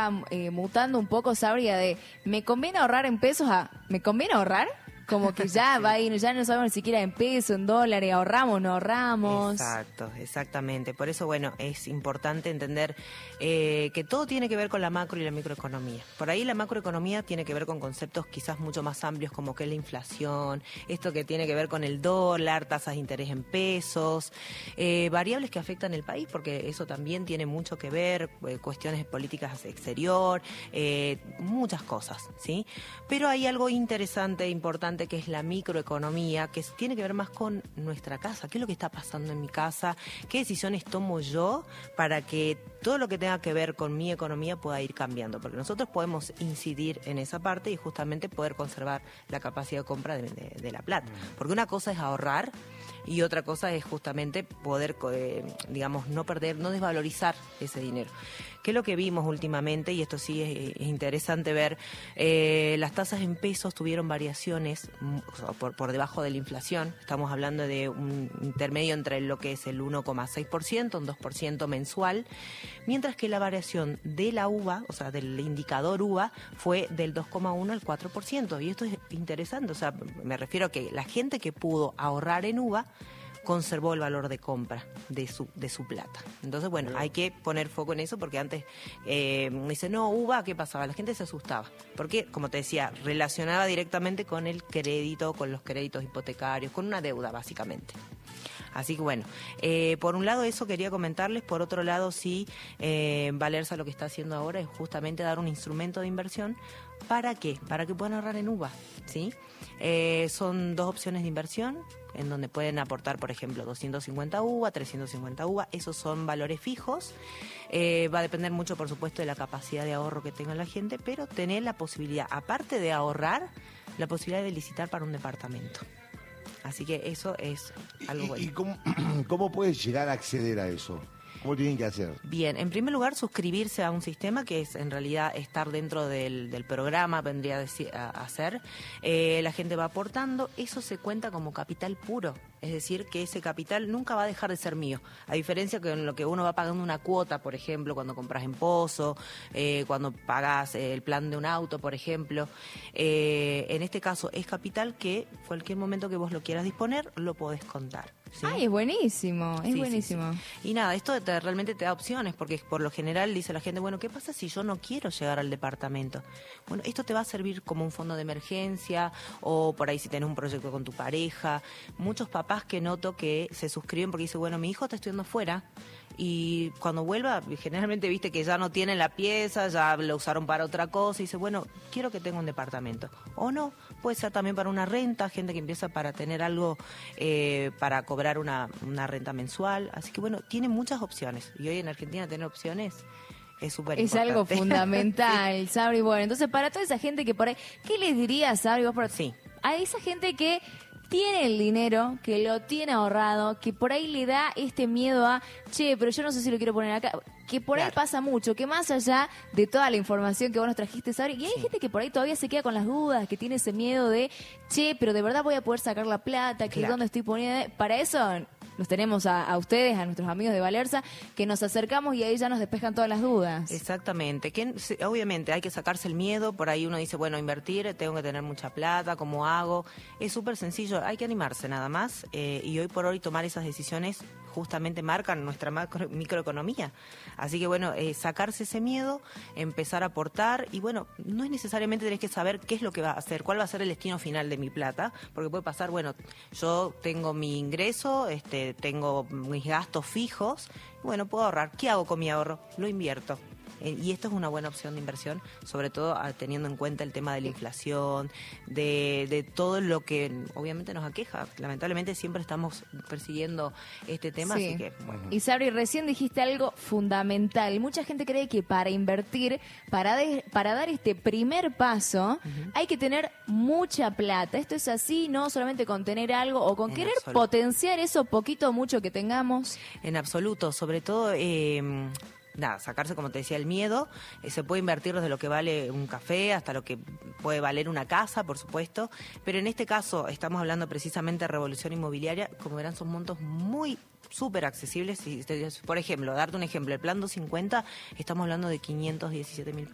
está mutando un poco, Sabria, de ¿me conviene ahorrar en pesos a ¿me conviene ahorrar? Como que ya va a ir, ya no sabemos ni siquiera en pesos, en dólares, ahorramos, no ahorramos. Exacto, exactamente. Por eso, bueno, es importante entender que todo tiene que ver con la macro y la microeconomía. Por ahí la macroeconomía tiene que ver con conceptos quizás mucho más amplios como que es la inflación, esto que tiene que ver con el dólar, tasas de interés en pesos, variables que afectan el país, porque eso también tiene mucho que ver, cuestiones de políticas exterior, muchas cosas, ¿sí? Pero hay algo interesante, importante, que es la microeconomía, que tiene que ver más con nuestra casa. ¿Qué es lo que está pasando en mi casa? ¿Qué decisiones tomo yo para que todo lo que tenga que ver con mi economía pueda ir cambiando? Porque nosotros podemos incidir en esa parte y justamente poder conservar la capacidad de compra de la plata. Porque una cosa es ahorrar y otra cosa es justamente poder, digamos, no perder, no desvalorizar ese dinero. ¿Qué es lo que vimos últimamente? Y esto sí es interesante ver, las tasas en pesos tuvieron variaciones por debajo de la inflación. Estamos hablando de un intermedio entre lo que es el 1,6%, un 2% mensual, mientras que la variación de la uva, o sea, del indicador uva, fue del 2,1 al 4%. Y esto es interesante, o sea, me refiero a que la gente que pudo ahorrar en uva conservó el valor de compra de su plata. Entonces, bueno, hay que poner foco en eso porque antes me dice, no, uva, ¿qué pasaba? La gente se asustaba. Porque, como te decía, relacionaba directamente con el crédito, con los créditos hipotecarios, con una deuda, básicamente. Así que bueno, por un lado eso quería comentarles, por otro lado sí, Valerza lo que está haciendo ahora es justamente dar un instrumento de inversión. ¿Para qué? Para que puedan ahorrar en uva, ¿sí? Son dos opciones de inversión en donde pueden aportar, por ejemplo, 250 uva, 350 uva, esos son valores fijos. Va a depender mucho, por supuesto, de la capacidad de ahorro que tenga la gente, pero tener la posibilidad, aparte de ahorrar, la posibilidad de licitar para un departamento. Así que eso es algo bueno. ¿Y cómo puedes llegar a acceder a eso? ¿Cómo tienen que hacer? Bien, en primer lugar, suscribirse a un sistema que es en realidad estar dentro del programa, vendría a ser. La gente va aportando, eso se cuenta como capital puro. Es decir, que ese capital nunca va a dejar de ser mío. A diferencia que en lo que uno va pagando una cuota, por ejemplo, cuando compras en Pozo, cuando pagas el plan de un auto, por ejemplo. En este caso es capital que cualquier momento que vos lo quieras disponer, lo podés contar. ¿Sí? Ay, es buenísimo, es buenísimo. Sí. Y nada, esto realmente te da opciones, porque por lo general dice la gente, bueno, ¿qué pasa si yo no quiero llegar al departamento? Bueno, esto te va a servir como un fondo de emergencia, o por ahí si tenés un proyecto con tu pareja. Muchos papás que noto que se suscriben porque dicen, bueno, mi hijo está estudiando fuera, y cuando vuelva, generalmente viste que ya no tienen la pieza, ya lo usaron para otra cosa, y dice, bueno, quiero que tenga un departamento. O no, puede ser también para una renta, gente que empieza para tener algo, para cobrar una renta mensual. Así que bueno, tiene muchas opciones. Y hoy en Argentina tener opciones es súper importante. Es algo fundamental, sí. Sabri. Bueno, entonces para toda esa gente que por ahí, ¿qué les dirías, Sabri, vos Sí. a esa gente que tiene el dinero, que lo tiene ahorrado, que por ahí le da este miedo a, che, pero yo no sé si lo quiero poner acá, que por ahí pasa mucho, que más allá de toda la información que vos nos trajiste, Sabri, y hay gente que por ahí todavía se queda con las dudas, que tiene ese miedo de, che, pero de verdad voy a poder sacar la plata, que dónde estoy poniendo. Para eso nos tenemos a ustedes, a nuestros amigos de Valerza, que nos acercamos y ahí ya nos despejan todas las dudas. Exactamente, que obviamente hay que sacarse el miedo. Por ahí uno dice, bueno, invertir, tengo que tener mucha plata, ¿cómo hago? Es súper sencillo, hay que animarse nada más, y hoy por hoy tomar esas decisiones justamente marcan nuestra microeconomía. Así que bueno, sacarse ese miedo, empezar a aportar, y bueno, no es necesariamente tenés que saber qué es lo que va a hacer, cuál va a ser el destino final de mi plata, porque puede pasar, bueno, yo tengo mi ingreso, tengo mis gastos fijos, bueno, puedo ahorrar. ¿Qué hago con mi ahorro? Lo invierto. Y esto es una buena opción de inversión, sobre todo teniendo en cuenta el tema de la inflación, de todo lo que obviamente nos aqueja. Lamentablemente siempre estamos persiguiendo este tema, sí. Así que bueno. Y Sabri, recién dijiste algo fundamental. Mucha gente cree que para invertir, para dar este primer paso, hay que tener mucha plata. Esto es así, no solamente con tener algo o con querer potenciar eso poquito o mucho que tengamos. En absoluto, sobre todo nada, sacarse, como te decía, el miedo. Se puede invertir desde lo que vale un café hasta lo que puede valer una casa, por supuesto, pero en este caso estamos hablando precisamente de revolución inmobiliaria. Como verán, son montos muy súper accesibles. Por ejemplo, darte un ejemplo, el plan 250, estamos hablando de 517.000